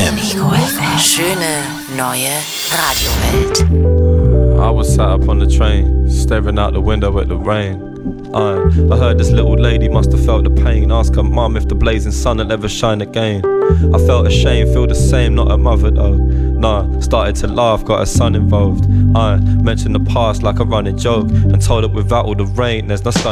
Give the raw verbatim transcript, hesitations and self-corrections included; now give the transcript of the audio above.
M. Ego F M. Schöne neue Radiowelt. I was sat up on the train, staring out the window at the rain. I, I heard this little lady must have felt the pain. Ask her mum if the blazing sun will ever shine again. I felt ashamed, feel the same, not her mother though. Nah, started to laugh, got her son involved. I mentioned the past like a running joke, and told her without all the rain there's no sun